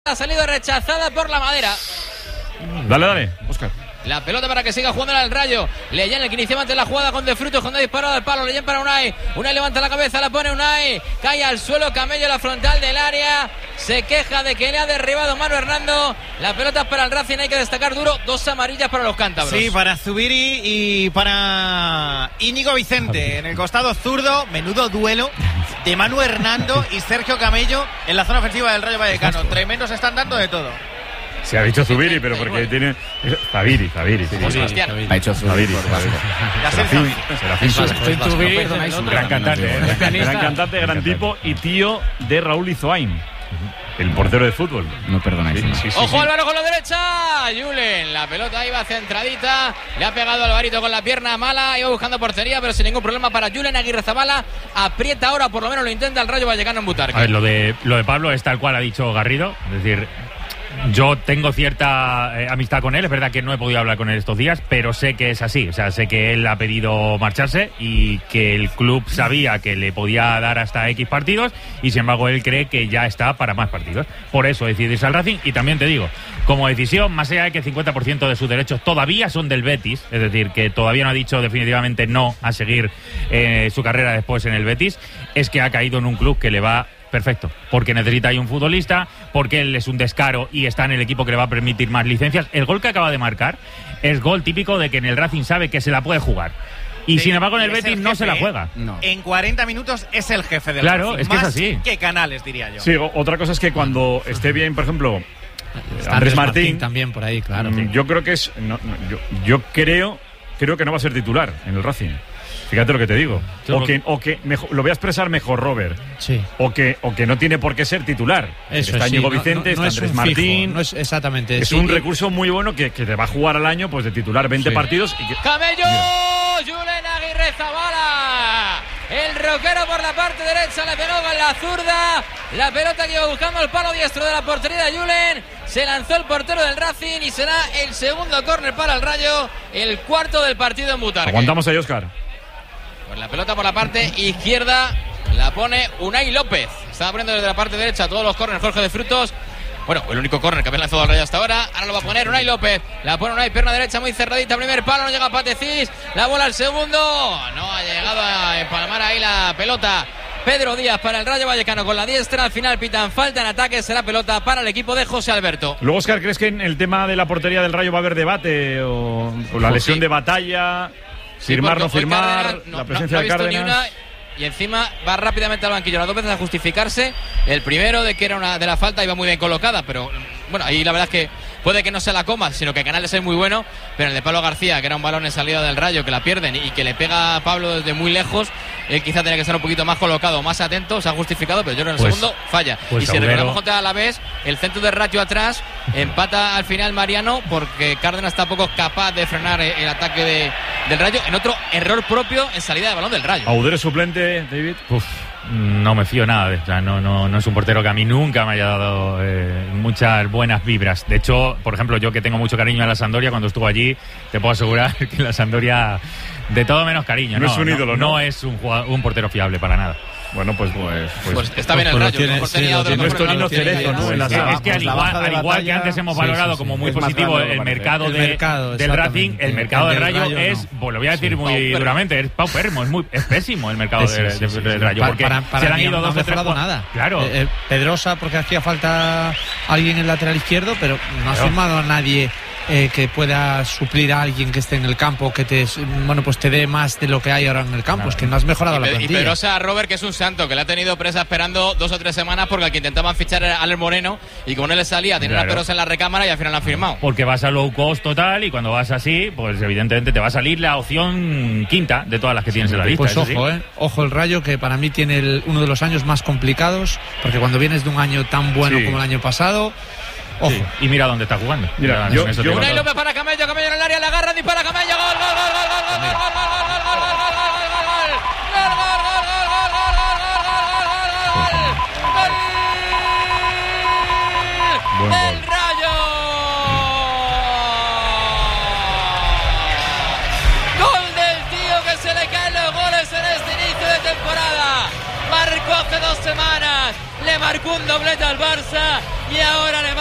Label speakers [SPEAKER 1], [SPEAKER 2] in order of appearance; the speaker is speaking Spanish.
[SPEAKER 1] Ha salido rechazada por la madera.
[SPEAKER 2] Dale, Óscar.
[SPEAKER 1] La pelota para que siga jugando al Rayo. Leyen, el que inicia antes la jugada con De Frutos, cuando ha disparado al palo. Leyen para Unai. Unai levanta la cabeza, la pone Unai. Cae al suelo, Camello, la frontal del área. Se queja de que le ha derribado Manu Hernando. La pelota es para el Racing, hay que destacar duro. 2 amarillas para los cántabros.
[SPEAKER 3] Sí, para Zubiri y para Íñigo Vicente. En el costado zurdo, menudo duelo de Manu Hernando y Sergio Camello en la zona ofensiva del Rayo Vallecano. Tremendos están dando de todo.
[SPEAKER 2] Se ha dicho Zubiri, pero porque tiene... Zaviri.
[SPEAKER 4] Ha hecho Zubiri.
[SPEAKER 2] Gran cantante, gran cantante, gran tipo y tío de Raúl Izoain, el portero de fútbol.
[SPEAKER 4] No perdonáis.
[SPEAKER 1] Sí. Ojo Álvaro con la derecha. Julen, la pelota iba centradita. Le ha pegado Alvarito con la pierna mala. Iba buscando portería, pero sin ningún problema para Julen. Aguirrezabala aprieta ahora, por lo menos lo intenta el Rayo Vallecano en Butarque.
[SPEAKER 5] A ver, lo de Pablo es tal cual ha dicho Garrido. Es decir, yo tengo cierta amistad con él. Es verdad que no he podido hablar con él estos días, pero sé que es así. O sea, sé que él ha pedido marcharse y que el club sabía que le podía dar hasta X partidos y sin embargo él cree que ya está para más partidos. Por eso decide irse al Racing. Y también te digo, como decisión, más allá de que el 50% de sus derechos todavía son del Betis, es decir, que todavía no ha dicho definitivamente no a seguir su carrera después en el Betis, es que ha caído en un club que le va perfecto, porque necesita ahí un futbolista, porque él es un descaro y está en el equipo que le va a permitir más licencias. El gol que acaba de marcar es gol típico de que en el Racing sabe que se la puede jugar. Y sin embargo en el Betis no se la juega.
[SPEAKER 3] No. En 40 minutos es el jefe del
[SPEAKER 5] Claro,
[SPEAKER 3] Racing.
[SPEAKER 5] es que
[SPEAKER 3] más
[SPEAKER 5] es así.
[SPEAKER 3] que Canales, diría yo.
[SPEAKER 2] Sí, otra cosa es que cuando esté bien, por ejemplo, Andrés Martín
[SPEAKER 4] también por ahí, claro.
[SPEAKER 2] Yo creo que es... yo creo que no va a ser titular en el Racing. Fíjate lo que te digo. O que mejor, lo voy a expresar mejor, Robert.
[SPEAKER 4] Sí.
[SPEAKER 2] O que no tiene por qué ser titular.
[SPEAKER 4] Eso
[SPEAKER 2] está
[SPEAKER 4] sí,
[SPEAKER 2] Íñigo Vicente, está Andrés Martín.
[SPEAKER 4] Fijo, no es exactamente.
[SPEAKER 2] Es un recurso muy bueno que te va a jugar al año pues de titular 20 partidos. Y que...
[SPEAKER 1] ¡Camello! ¡Julen Aguirrezabala! El roquero por la parte derecha le pegó con la zurda. La pelota que iba buscando el palo diestro de la portería de Julen. Se lanzó el portero del Racing y será el segundo córner para el Rayo. El cuarto del partido en Butarque.
[SPEAKER 2] Aguantamos ahí, Óscar.
[SPEAKER 1] Pues la pelota por la parte izquierda la pone Unai López. Estaba poniendo desde la parte derecha todos los córneres Jorge de Frutos. Bueno, el único córner que había lanzado al Rayo hasta ahora. Ahora lo va a poner Unai López. La pone Unai, pierna derecha muy cerradita. Primer palo, no llega Patecís. La bola al segundo. No ha llegado a empalmar ahí la pelota. Pedro Díaz para el Rayo Vallecano con la diestra. Al final pitan falta en ataque. Será pelota para el equipo de José Alberto.
[SPEAKER 2] Luego, Óscar, ¿crees que en el tema de la portería del Rayo va a haber debate? ¿O la lesión de Batalla? Firmar, no firmar, Cárdenas, la presencia de Cárdenas.
[SPEAKER 1] Y encima va rápidamente al banquillo las 2 veces a justificarse. El primero de que era una de la falta iba muy bien colocada, pero bueno, ahí la verdad es que puede que no se la coma, sino que Canales es muy bueno, pero el de Pablo García, que era un balón en salida del Rayo, que la pierden y que le pega a Pablo desde muy lejos, él quizá tiene que estar un poquito más colocado, más atento, se ha justificado, pero yo creo que en el segundo falla. Y si recordamos contra Alavés, el centro de Rayo atrás, empata al final Mariano, porque Cárdenas tampoco es capaz de frenar el ataque del Rayo, en otro error propio en salida de balón del Rayo.
[SPEAKER 2] ¿Audero suplente, David?
[SPEAKER 5] No me fío nada, o sea, no es un portero que a mí nunca me haya dado muchas buenas vibras. De hecho, por ejemplo, yo que tengo mucho cariño a la Sampdoria, cuando estuvo allí, te puedo asegurar que la Sampdoria, de todo menos cariño.
[SPEAKER 2] No es un ídolo, ¿no?
[SPEAKER 5] No es un portero fiable para nada.
[SPEAKER 2] Bueno, pues
[SPEAKER 1] está bien el Rayo.
[SPEAKER 2] No es Torino Cerezo, ¿no?
[SPEAKER 5] Es que al igual que antes hemos valorado como muy positivo el mercado del Racing, el mercado del Rayo es, pues lo voy a decir muy duramente, es paupérrimo, es pésimo el mercado del Rayo. Porque se le han ido 2 o 3
[SPEAKER 4] nada.
[SPEAKER 5] Claro.
[SPEAKER 4] Pedrosa, porque hacía falta alguien en el lateral izquierdo, pero no ha firmado a nadie que pueda suplir a alguien que esté en el campo, que te dé más de lo que hay ahora en el campo. Claro. Es que no has mejorado la plantilla.
[SPEAKER 1] Y Pedrosa, Robert, que es un santo, que le ha tenido presa esperando 2 o 3 semanas porque al que intentaban fichar era Alex Moreno y como no le salía, tenía una Pedrosa en la recámara y al final la han firmado.
[SPEAKER 5] Porque vas a low cost total y cuando vas así, pues evidentemente te va a salir la opción quinta de todas las que tienes en la lista.
[SPEAKER 4] Pues ojo el Rayo, que para mí tiene uno de los años más complicados, porque cuando vienes de un año tan bueno como el año pasado... Ojo.
[SPEAKER 5] Sí. Y mira dónde está jugando.
[SPEAKER 2] Mira,
[SPEAKER 1] Unai López para Camello en el área, la agarra, dispara Camello, gol. ¡El Rayo! Gol del tío que se le caen los goles en este inicio de temporada. Marcó hace 2 semanas. le marcó un doblete al Barça y ahora le